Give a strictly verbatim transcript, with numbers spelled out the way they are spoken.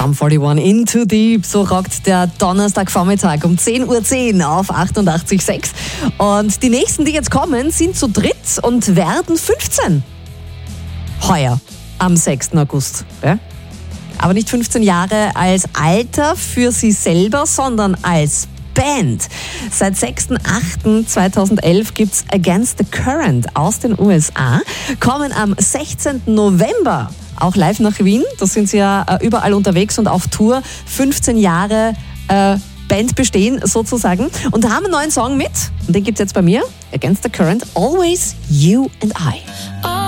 Sum einundvierzig Into Deep, so rockt der Donnerstagvormittag um zehn Uhr zehn auf achtundachtzig Komma sechs. Und die nächsten, die jetzt kommen, sind zu dritt und werden fünfzehn. Heuer, am sechsten August. Ja? Aber nicht fünfzehn Jahre als Alter für sie selber, sondern als Band. Seit sechster achter zweitausendelf gibt's Against the Current aus den U S A, kommen am sechzehnten November auch live nach Wien. Da sind sie ja äh, überall unterwegs und auf Tour. fünfzehn Jahre äh, Band bestehen sozusagen. Und da haben einen neuen Song mit. Und den gibt's jetzt bei mir. Against the Current, Always You and I.